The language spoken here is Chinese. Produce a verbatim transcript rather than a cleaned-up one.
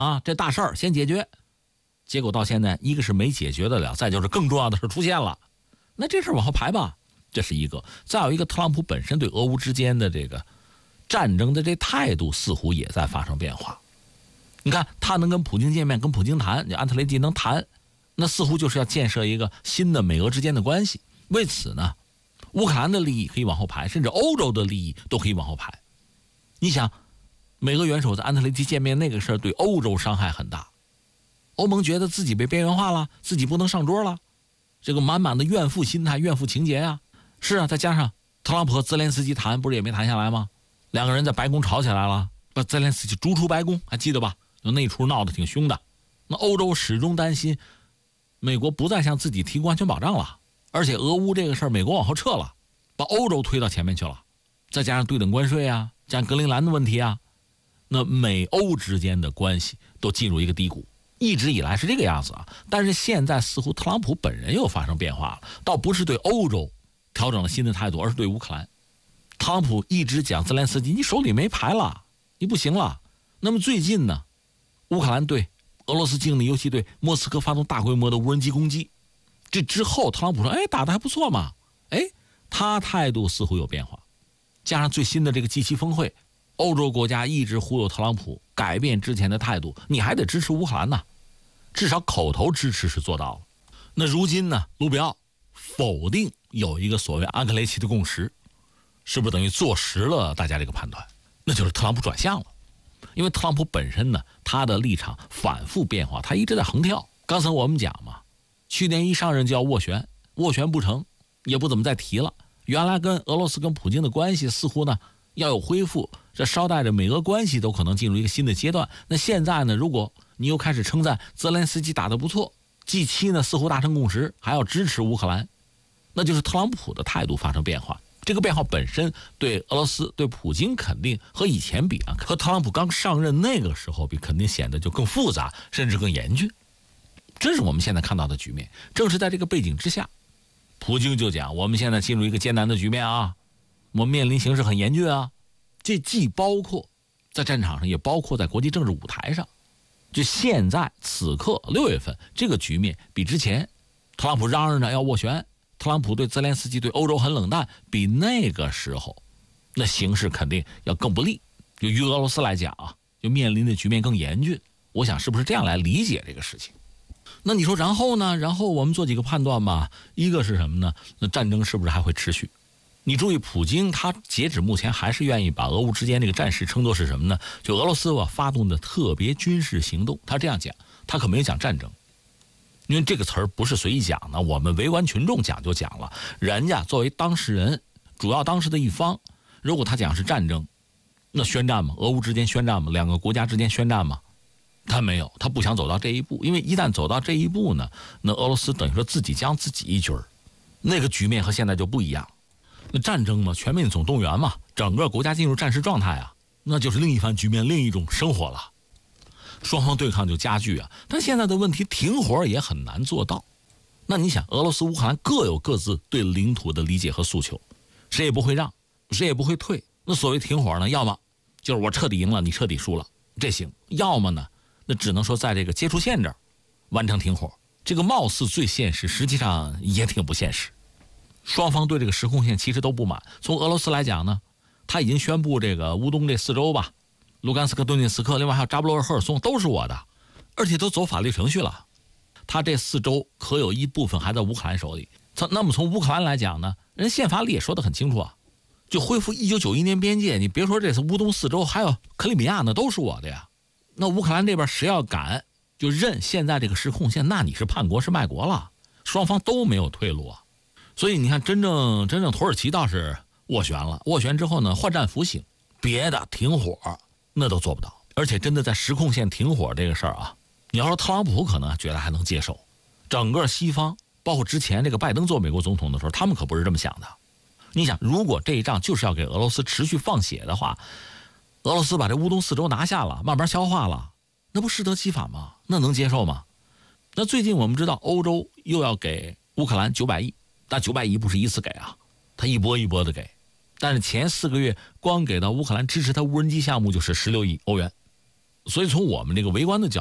啊，这大事儿先解决。结果到现在，一个是没解决得了，再就是更重要的事出现了，那这事往后排吧，这是一个。再有一个，特朗普本身对俄乌之间的这个战争的这态度似乎也在发生变化。你看，他能跟普京见面，跟普京谈，安特雷基能谈，那似乎就是要建设一个新的美俄之间的关系。为此呢，乌克兰的利益可以往后排，甚至欧洲的利益都可以往后排。你想，美俄元首在安特雷基见面那个事儿对欧洲伤害很大，欧盟觉得自己被边缘化了，自己不能上桌了，这个满满的怨妇心态、怨妇情节啊。是啊，再加上特朗普和泽连斯基谈，不是也没谈下来吗？两个人在白宫吵起来了，把泽连斯基逐出白宫，还记得吧？那出闹得挺凶的。那欧洲始终担心美国不再向自己提供安全保障了，而且俄乌这个事儿美国往后撤了，把欧洲推到前面去了。再加上对等关税啊，加上格陵兰的问题啊，那美欧之间的关系都进入一个低谷，一直以来是这个样子啊。但是现在似乎特朗普本人又发生变化了，倒不是对欧洲调整了新的态度，而是对乌克兰。特朗普一直讲泽连斯基，你手里没牌了，你不行了。那么最近呢，乌克兰对俄罗斯境内，尤其对莫斯科发动大规模的无人机攻击，这之后特朗普说，哎，打得还不错嘛，哎，他态度似乎有变化。加上最新的这个 G 七 峰会，欧洲国家一直忽悠特朗普改变之前的态度，你还得支持乌克兰呐，至少口头支持是做到了。那如今呢，卢比奥否定有一个所谓安克雷奇的共识，是不是等于坐实了大家这个判断？那就是特朗普转向了。因为特朗普本身呢，他的立场反复变化，他一直在横跳。刚才我们讲嘛，去年一上任就要斡旋，斡旋不成，也不怎么再提了。原来跟俄罗斯跟普京的关系似乎呢要有恢复，这捎带着美俄关系都可能进入一个新的阶段。那现在呢，如果你又开始称赞泽连斯基打得不错， G 七 呢似乎达成共识，还要支持乌克兰，那就是特朗普的态度发生变化。这个变化本身对俄罗斯对普京肯定和以前比啊，和特朗普刚上任那个时候比，肯定显得就更复杂，甚至更严峻。这是我们现在看到的局面。正是在这个背景之下，普京就讲，我们现在进入一个艰难的局面啊，我们面临形势很严峻啊。这既包括在战场上，也包括在国际政治舞台上。就现在此刻六月份这个局面比之前特朗普嚷嚷着要斡旋，特朗普对泽连斯基对欧洲很冷淡，比那个时候那形势肯定要更不利。就于俄罗斯来讲啊，就面临的局面更严峻。我想是不是这样来理解这个事情？那你说然后呢？然后我们做几个判断吧。一个是什么呢？那战争是不是还会持续？你注意，普京他截止目前还是愿意把俄乌之间这个战事称作是什么呢？就俄罗斯啊发动的特别军事行动，他这样讲，他可没有讲战争。因为这个词儿不是随意讲的，我们围观群众讲就讲了。人家作为当事人，主要当事的一方，如果他讲是战争，那宣战嘛，俄乌之间宣战嘛，两个国家之间宣战嘛，他没有，他不想走到这一步。因为一旦走到这一步呢，那俄罗斯等于说自己将自己一军儿，那个局面和现在就不一样。那战争嘛，全民总动员嘛，整个国家进入战时状态啊，那就是另一番局面，另一种生活了。双方对抗就加剧啊，但现在的问题停火也很难做到。那你想，俄罗斯乌克兰各有各自对领土的理解和诉求，谁也不会让，谁也不会退。那所谓停火呢，要么就是我彻底赢了，你彻底输了，这行；要么呢，那只能说在这个接触线这儿完成停火。这个貌似最现实，实际上也挺不现实。双方对这个时空线其实都不满。从俄罗斯来讲呢，他已经宣布这个乌东这四州吧，卢甘斯克、顿涅茨克，另外还有扎波罗热、赫尔松都是我的，而且都走法律程序了。他这四州可有一部分还在乌克兰手里。那么从乌克兰来讲呢，人宪法里也说得很清楚啊，就恢复一九九一年边界。你别说这次乌东四州，还有克里米亚那都是我的呀。那乌克兰这边谁要敢就认现在这个时空线，那你是叛国是卖国了，双方都没有退路啊。所以你看，真正真正土耳其倒是斡旋了，斡旋之后呢，换战服刑，别的停火那都做不到。而且真的在时空线停火这个事儿啊，你要说特朗普可能觉得还能接受，整个西方包括之前这个拜登做美国总统的时候，他们可不是这么想的。你想，如果这一仗就是要给俄罗斯持续放血的话，俄罗斯把这乌东四州拿下了，慢慢消化了，那不适得其反吗？那能接受吗？那最近我们知道欧洲又要给乌克兰九百亿，但九百亿不是一次给啊，他一波一波的给。但是前四个月光给到乌克兰支持他无人机项目就是十六亿欧元， 所以从我们这个围观的角